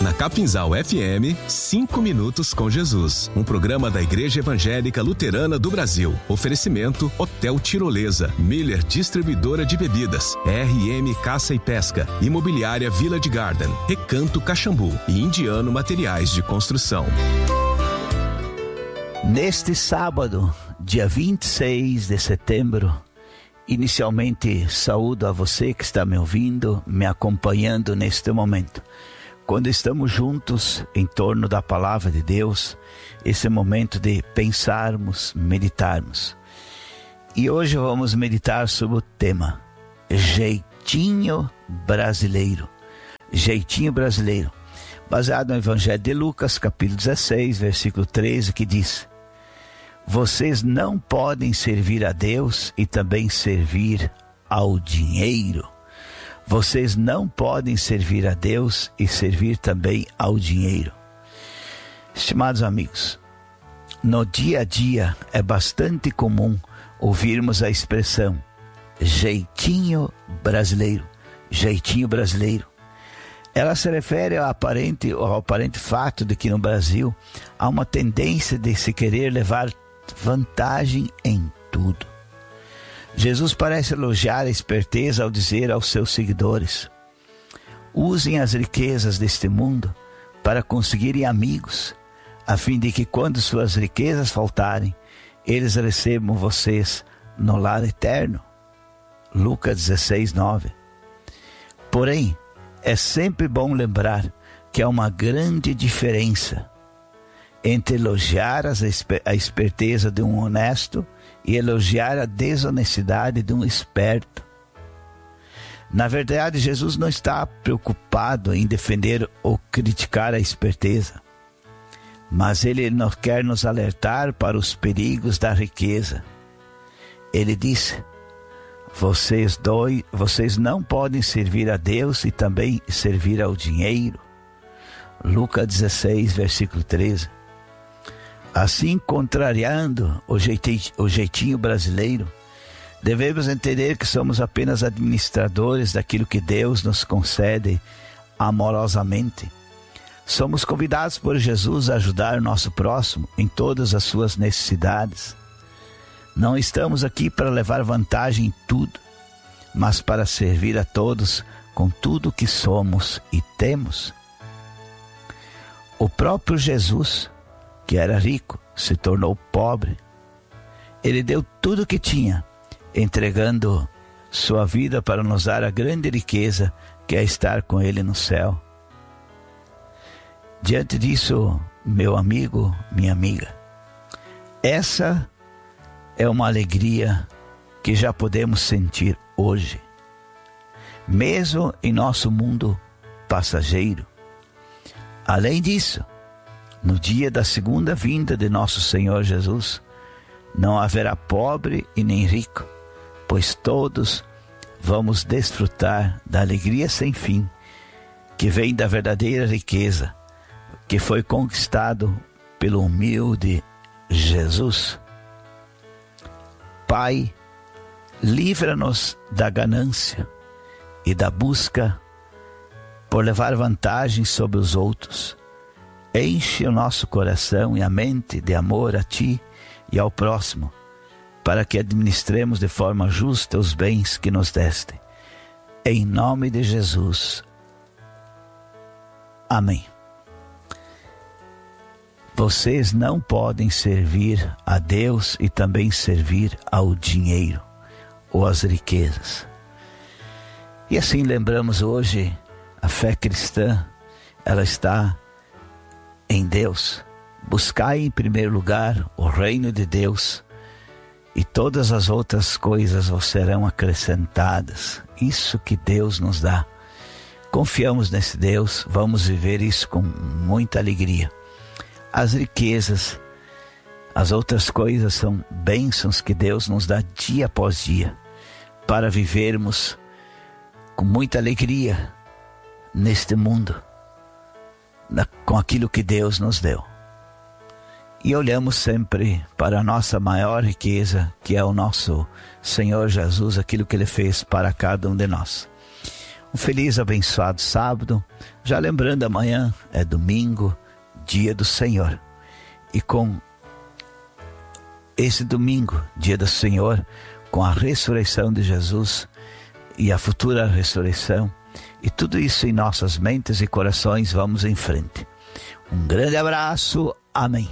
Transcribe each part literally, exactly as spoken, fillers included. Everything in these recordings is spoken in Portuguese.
Na Capinzal F M, Cinco Minutos com Jesus. Um programa da Igreja Evangélica Luterana do Brasil. Oferecimento Hotel Tirolesa, Miller Distribuidora de Bebidas, R M Caça e Pesca, Imobiliária Village Garden, Recanto Caxambu e Indiano Materiais de Construção. Neste sábado, dia vinte e seis de setembro, inicialmente saúdo a você que está me ouvindo, me acompanhando neste momento. Quando estamos juntos em torno da palavra de Deus, esse momento de pensarmos, meditarmos. E hoje vamos meditar sobre o tema Jeitinho Brasileiro. Jeitinho Brasileiro. Baseado no Evangelho de Lucas, capítulo dezesseis, versículo treze, que diz: vocês não podem servir a Deus e também servir ao dinheiro. Vocês não podem servir a Deus e servir também ao dinheiro. Estimados amigos, no dia a dia é bastante comum ouvirmos a expressão jeitinho brasileiro, jeitinho brasileiro. Ela se refere ao aparente, ao aparente fato de que no Brasil há uma tendência de se querer levar vantagem em tudo. Jesus parece elogiar a esperteza ao dizer aos seus seguidores: usem as riquezas deste mundo para conseguirem amigos, a fim de que quando suas riquezas faltarem, eles recebam vocês no lar eterno. Lucas dezesseis, nove. Porém, é sempre bom lembrar que há uma grande diferença entre elogiar a esperteza de um honesto e elogiar a desonestidade de um esperto. Na verdade, Jesus não está preocupado em defender ou criticar a esperteza, mas Ele não quer nos alertar para os perigos da riqueza. Ele disse: vocês, dois, vocês não podem servir a Deus e também servir ao dinheiro. Lucas dezesseis, versículo treze. Assim, contrariando o jeitinho, o jeitinho brasileiro, devemos entender que somos apenas administradores daquilo que Deus nos concede amorosamente. Somos convidados por Jesus a ajudar o nosso próximo em todas as suas necessidades. Não estamos aqui para levar vantagem em tudo, mas para servir a todos com tudo que somos e temos. O próprio Jesus, que era rico, se tornou pobre. Ele deu tudo o que tinha, entregando sua vida para nos dar a grande riqueza que é estar com Ele no céu. Diante disso, meu amigo, minha amiga, essa é uma alegria que já podemos sentir hoje, mesmo em nosso mundo passageiro. Além disso, no dia da segunda vinda de nosso Senhor Jesus, não haverá pobre e nem rico, pois todos vamos desfrutar da alegria sem fim, que vem da verdadeira riqueza, que foi conquistado pelo humilde Jesus. Pai, livra-nos da ganância e da busca por levar vantagem sobre os outros. Enche o nosso coração e a mente de amor a Ti e ao próximo, para que administremos de forma justa os bens que nos deste. Em nome de Jesus. Amém. Vocês não podem servir a Deus e também servir ao dinheiro ou às riquezas. E assim lembramos hoje, a fé cristã, ela está em Deus. Buscai em primeiro lugar o reino de Deus e todas as outras coisas vos serão acrescentadas. Isso que Deus nos dá. Confiamos nesse Deus, vamos viver isso com muita alegria. As riquezas, as outras coisas são bênçãos que Deus nos dá dia após dia, para vivermos com muita alegria neste mundo, na, com aquilo que Deus nos deu. E olhamos sempre para a nossa maior riqueza, que é o nosso Senhor Jesus, aquilo que Ele fez para cada um de nós. Um feliz, abençoado sábado. Já lembrando, amanhã é domingo, dia do Senhor. E com esse domingo, dia do Senhor, com a ressurreição de Jesus e a futura ressurreição, e tudo isso em nossas mentes e corações, vamos em frente. Um grande abraço. Amém.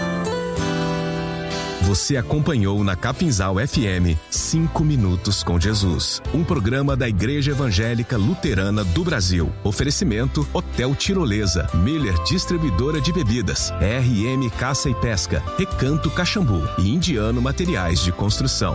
Você acompanhou na Capinzal F M cinco minutos com Jesus, um programa da Igreja Evangélica Luterana do Brasil. Oferecimento Hotel Tirolesa, Miller Distribuidora de Bebidas, R M Caça e Pesca, Recanto Caxambu e Indiano Materiais de Construção.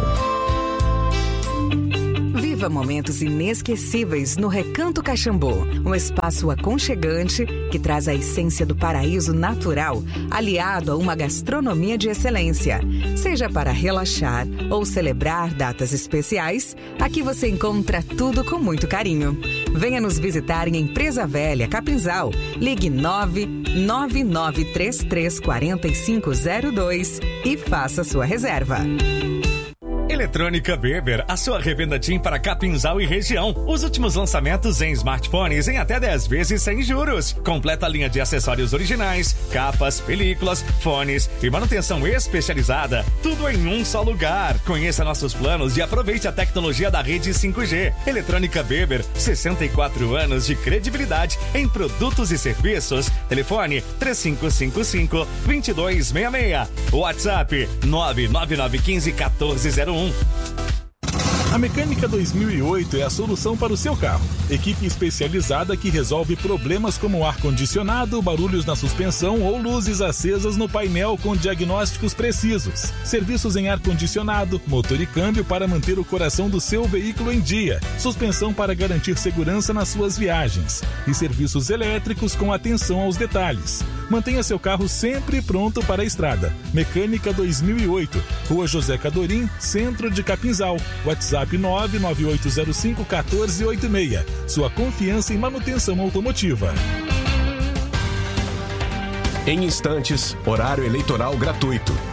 Viva momentos inesquecíveis no Recanto Caxambu, um espaço aconchegante que traz a essência do paraíso natural, aliado a uma gastronomia de excelência. Seja para relaxar ou celebrar datas especiais, aqui você encontra tudo com muito carinho. Venha nos visitar em Empresa Velha, Capinzal. Ligue nove nove nove três três quatro cinco zero dois e faça sua reserva. Eletrônica Beber, a sua revenda TIM para Capinzal e região. Os últimos lançamentos em smartphones em até dez vezes sem juros. Completa a linha de acessórios originais, capas, películas, fones e manutenção especializada. Tudo em um só lugar. Conheça nossos planos e aproveite a tecnologia da rede cinco G. Eletrônica Beber, sessenta e quatro anos de credibilidade em produtos e serviços. Telefone três cinco cinco cinco, dois dois seis seis. WhatsApp nove nove nove um cinco um quatro zero um. A Mecânica dois mil e oito é a solução para o seu carro. Equipe especializada que resolve problemas como ar-condicionado, barulhos na suspensão ou luzes acesas no painel com diagnósticos precisos. Serviços em ar-condicionado, motor e câmbio para manter o coração do seu veículo em dia. Suspensão para garantir segurança nas suas viagens. E serviços elétricos com atenção aos detalhes. Mantenha seu carro sempre pronto para a estrada. Mecânica dois mil e oito, Rua José Cadorim, Centro de Capinzal. WhatsApp nove nove oito zero cinco um quatro oito seis. Sua confiança em manutenção automotiva. Em instantes, horário eleitoral gratuito.